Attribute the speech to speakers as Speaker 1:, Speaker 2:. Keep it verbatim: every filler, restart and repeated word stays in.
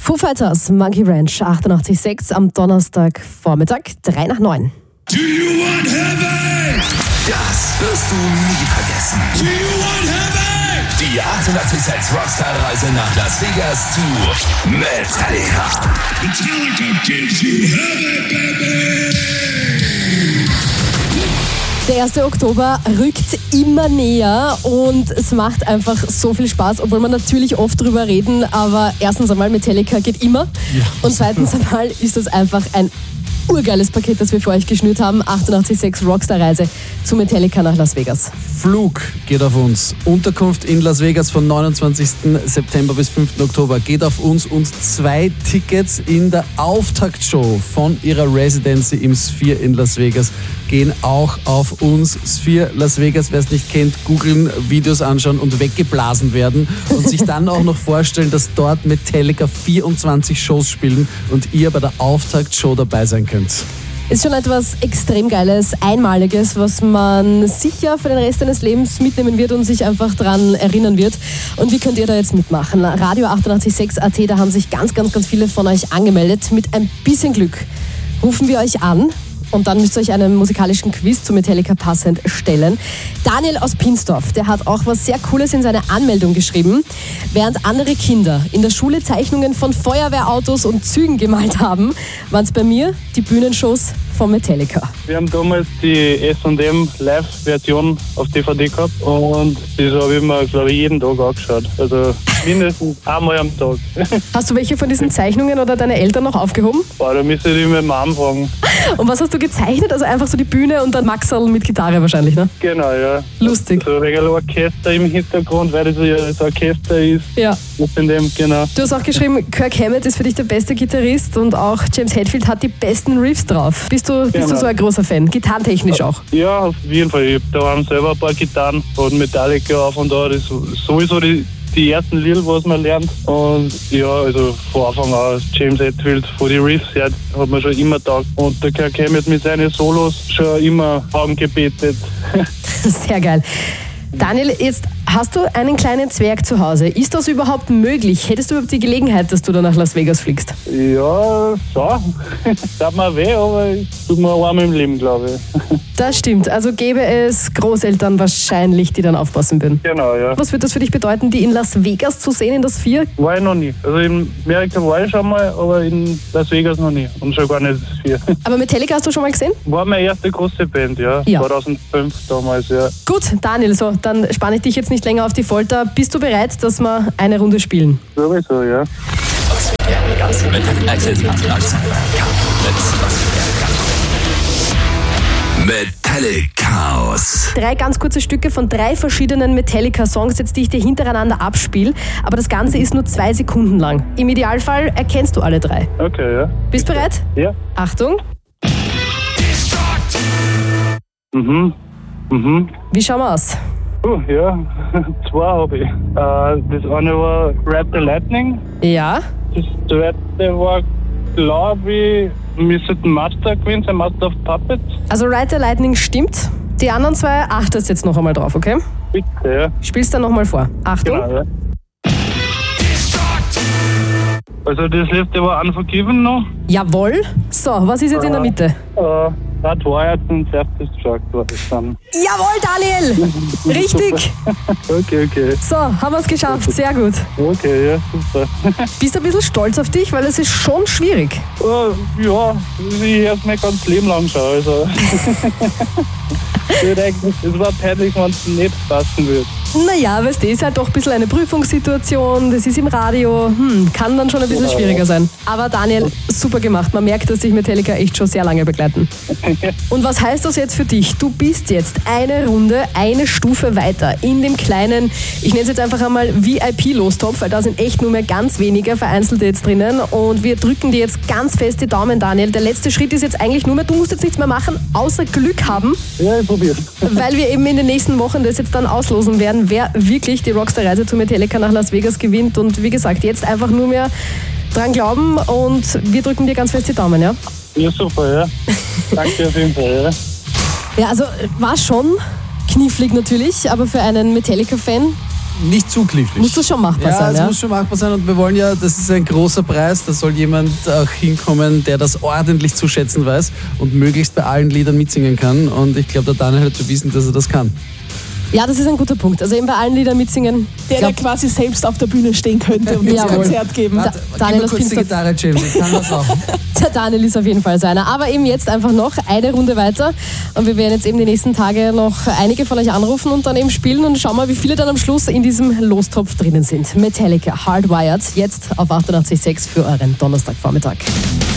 Speaker 1: Foo Fighters, Monkey Ranch, achtundachtzig Komma sechs am Donnerstagvormittag, drei nach neun.
Speaker 2: Do you want heaven?
Speaker 3: Das wirst du nie vergessen.
Speaker 2: Do you want heaven?
Speaker 3: Die achtundachtzig Komma sechs Rockstar-Reise nach Las Vegas zu Metallica.
Speaker 2: Metallica gives you heaven, baby!
Speaker 1: Der erste Oktober rückt immer näher und es macht einfach so viel Spaß, obwohl wir natürlich oft drüber reden, aber erstens einmal, Metallica geht immer ja. Und zweitens einmal ist das einfach ein urgeiles Paket, das wir für euch geschnürt haben. achtundachtzig Komma sechs Rockstar-Reise zu Metallica nach Las Vegas.
Speaker 4: Flug geht auf uns. Unterkunft in Las Vegas von neunundzwanzigsten September bis fünften Oktober geht auf uns und zwei Tickets in der Auftaktshow von ihrer Residency im Sphere in Las Vegas gehen auch auf uns. Sphere Las Vegas, wer es nicht kennt, googeln, Videos anschauen und weggeblasen werden und sich dann auch noch vorstellen, dass dort Metallica vierundzwanzig Shows spielen und ihr bei der Auftaktshow dabei sein könnt.
Speaker 1: Ist schon etwas extrem Geiles, Einmaliges, was man sicher für den Rest deines Lebens mitnehmen wird und sich einfach daran erinnern wird. Und wie könnt ihr da jetzt mitmachen? Radio achtundachtzig Komma sechs Punkt at, da haben sich ganz, ganz, ganz viele von euch angemeldet. Mit ein bisschen Glück rufen wir euch an. Und dann müsst ihr euch einen musikalischen Quiz zu Metallica passend stellen. Daniel aus Pinsdorf, der hat auch was sehr Cooles in seine Anmeldung geschrieben. Während andere Kinder in der Schule Zeichnungen von Feuerwehrautos und Zügen gemalt haben, waren es bei mir die Bühnenshows von Metallica.
Speaker 5: Wir haben damals die S und M Live-Version auf D V D gehabt und das habe ich mir, glaube ich, jeden Tag angeschaut. Also mindestens einmal am Tag.
Speaker 1: Hast du welche von diesen Zeichnungen oder deine Eltern noch aufgehoben?
Speaker 5: Boah, da müsste ich mit Mom fragen.
Speaker 1: Und was hast du gezeichnet? Also einfach so die Bühne und dann Maxerl mit Gitarre wahrscheinlich, ne?
Speaker 5: Genau, ja.
Speaker 1: Lustig.
Speaker 5: So ein Orchester im Hintergrund, weil das ja das Orchester ist.
Speaker 1: Ja.
Speaker 5: In dem, genau.
Speaker 1: Du hast auch geschrieben, Kirk Hammett ist für dich der beste Gitarrist und auch James Hetfield hat die besten Riffs drauf. Bist du, bist
Speaker 5: genau.
Speaker 1: du so ein großer Fan? Gitarrentechnisch auch?
Speaker 5: Ja, auf jeden Fall. Ich habe daheim selber ein paar Gitarren und Metallica auf und da. Das ist sowieso die, die ersten Lieder, was man lernt. Und ja, also von Anfang an James Hetfield, von den Riffs her, hat man schon immer taugt. Und der Kirk Hammett mit seinen Solos schon immer Augen gebetet.
Speaker 1: Sehr geil. Daniel, jetzt hast du einen kleinen Zwerg zu Hause. Ist das überhaupt möglich? Hättest du überhaupt die Gelegenheit, dass du da nach Las Vegas fliegst?
Speaker 5: Ja, so. Tut mir weh, aber es tut mir einmal im Leben, glaube ich.
Speaker 1: Das stimmt. Also gäbe es Großeltern wahrscheinlich, die dann aufpassen würden.
Speaker 5: Genau, ja.
Speaker 1: Was wird das für dich bedeuten, die in Las Vegas zu sehen, in das Sphere?
Speaker 5: War ich noch nie. Also in Amerika war ich schon mal, aber in Las Vegas noch nie. Und schon gar nicht das Sphere.
Speaker 1: Aber Metallica hast du schon mal gesehen?
Speaker 5: War meine erste große Band, ja.
Speaker 1: ja.
Speaker 5: zweitausendfünf damals, ja.
Speaker 1: Gut, Daniel, so, dann spanne ich dich jetzt nicht länger auf die Folter. Bist du bereit, dass wir eine Runde spielen?
Speaker 5: Sowieso, ja.
Speaker 3: Metallica.
Speaker 1: Drei ganz kurze Stücke von drei verschiedenen Metallica-Songs, jetzt die ich dir hintereinander abspiele. Aber das Ganze ist nur zwei Sekunden lang. Im Idealfall erkennst du alle drei.
Speaker 5: Okay, ja.
Speaker 1: Bist du bereit?
Speaker 5: Ja.
Speaker 1: Achtung.
Speaker 5: Mhm. Mhm.
Speaker 1: Wie schauen wir aus?
Speaker 5: Uh, ja, zwei habe ich. Uh, das eine war Ride the Lightning.
Speaker 1: Ja.
Speaker 5: Das zweite war, glaube ich, müsste ein Master gewesen sein, Master of Puppets.
Speaker 1: Also Ride the Lightning stimmt. Die anderen zwei achtest jetzt noch einmal drauf, okay?
Speaker 5: Bitte, ja.
Speaker 1: Spielst dann nochmal vor. Achtung.
Speaker 5: Genau, ja. Also das letzte war Unforgiven noch.
Speaker 1: Jawohl. So, was ist jetzt uh, in der Mitte?
Speaker 5: Uh, Das war jetzt ein Self-Destruct, war das dann.
Speaker 1: Jawohl, Daniel! Richtig!
Speaker 5: Okay, okay.
Speaker 1: So, haben wir es geschafft. Sehr gut.
Speaker 5: Okay, ja, super.
Speaker 1: Bist du ein bisschen stolz auf dich? Weil es ist schon schwierig.
Speaker 5: Uh, ja, ich habe es mein ganzes Leben lang schon. Also. Es war peinlich, wenn es nicht passen würde.
Speaker 1: Naja, weißt du, ist halt doch ein bisschen eine Prüfungssituation, das ist im Radio, hm, kann dann schon ein bisschen schwieriger sein. Aber Daniel, super gemacht, man merkt, dass dich Metallica echt schon sehr lange begleiten. Und was heißt das jetzt für dich? Du bist jetzt eine Runde, eine Stufe weiter in dem kleinen, ich nenne es jetzt einfach einmal V I P-Lostopf, weil da sind echt nur mehr ganz wenige Vereinzelte jetzt drinnen und wir drücken dir jetzt ganz fest die Daumen, Daniel. Der letzte Schritt ist jetzt eigentlich nur mehr, du musst jetzt nichts mehr machen, außer Glück haben.
Speaker 5: Ja, ich probiere.
Speaker 1: Weil wir eben in den nächsten Wochen das jetzt dann auslosen werden, wer wirklich die Rockstar-Reise zu Metallica nach Las Vegas gewinnt. Und wie gesagt, jetzt einfach nur mehr dran glauben und wir drücken dir ganz fest die Daumen, ja?
Speaker 5: Ja, super, ja. Danke auf jeden Fall, ja.
Speaker 1: Ja, also war schon knifflig natürlich, aber für einen Metallica-Fan
Speaker 4: nicht zu knifflig.
Speaker 1: Muss das schon machbar
Speaker 4: ja,
Speaker 1: sein,
Speaker 4: es
Speaker 1: ja?
Speaker 4: muss schon machbar sein und wir wollen ja, das ist ein großer Preis, da soll jemand auch hinkommen, der das ordentlich zu schätzen weiß und möglichst bei allen Liedern mitsingen kann und ich glaube, der Daniel hat bewiesen, dass er das kann.
Speaker 1: Ja, das ist ein guter Punkt. Also eben bei allen Liedern mitsingen.
Speaker 6: Der,
Speaker 1: glaub,
Speaker 6: der quasi selbst auf der Bühne stehen könnte und das
Speaker 1: Jawohl.
Speaker 6: Konzert geben.
Speaker 1: Da-
Speaker 4: Warte,
Speaker 1: Daniel,
Speaker 4: gib
Speaker 1: das
Speaker 4: mir kurz die
Speaker 1: Pinster-
Speaker 4: Gitarre, James, ich kann das auch.
Speaker 1: Der Daniel ist auf jeden Fall so einer. Aber eben jetzt einfach noch eine Runde weiter. Und wir werden jetzt eben die nächsten Tage noch einige von euch anrufen und dann eben spielen und schauen mal, wie viele dann am Schluss in diesem Lostopf drinnen sind. Metallica, Hardwired, jetzt auf achtundachtzig Komma sechs für euren Donnerstagvormittag.